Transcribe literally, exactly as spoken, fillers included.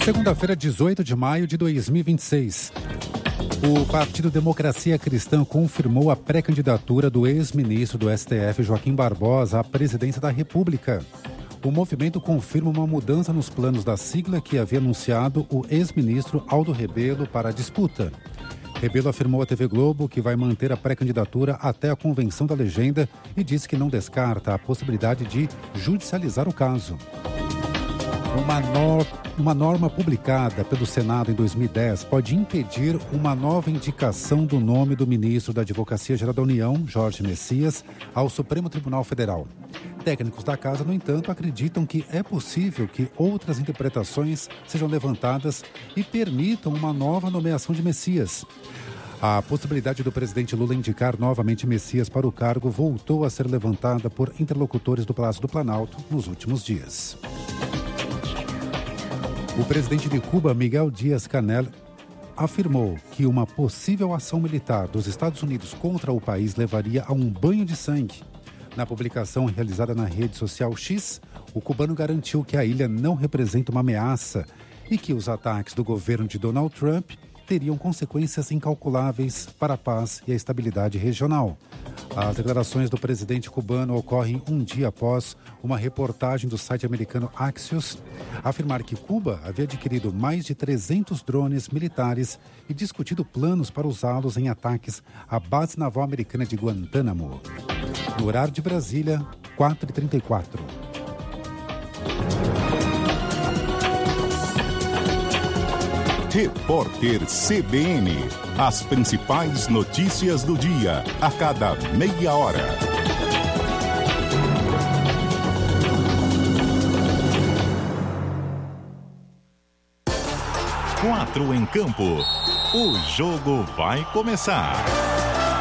Segunda-feira, dezoito de maio de dois mil e vinte e seis. O Partido Democracia Cristã confirmou a pré-candidatura do ex-ministro do S T F, Joaquim Barbosa, à presidência da República. O movimento confirma uma mudança nos planos da sigla que havia anunciado o ex-ministro Aldo Rebelo para a disputa. Rebelo afirmou à T V Globo que vai manter a pré-candidatura até a convenção da legenda e disse que não descarta a possibilidade de judicializar o caso. Uma, no... uma norma publicada pelo Senado em dois mil e dez pode impedir uma nova indicação do nome do ministro da Advocacia Geral da União, Jorge Messias, ao Supremo Tribunal Federal. Técnicos da casa, no entanto, acreditam que é possível que outras interpretações sejam levantadas e permitam uma nova nomeação de Messias. A possibilidade do presidente Lula indicar novamente Messias para o cargo voltou a ser levantada por interlocutores do Palácio do Planalto nos últimos dias. O presidente de Cuba, Miguel Díaz-Canel, afirmou que uma possível ação militar dos Estados Unidos contra o país levaria a um banho de sangue. Na publicação realizada na rede social X, o cubano garantiu que a ilha não representa uma ameaça e que os ataques do governo de Donald Trump teriam consequências incalculáveis para a paz e a estabilidade regional. As declarações do presidente cubano ocorrem um dia após uma reportagem do site americano Axios afirmar que Cuba havia adquirido mais de trezentos drones militares e discutido planos para usá-los em ataques à base naval americana de Guantánamo. No horário de Brasília, quatro e trinta e quatro. Repórter C B N. As principais notícias do dia, a cada meia hora. Quatro em campo. O jogo vai começar.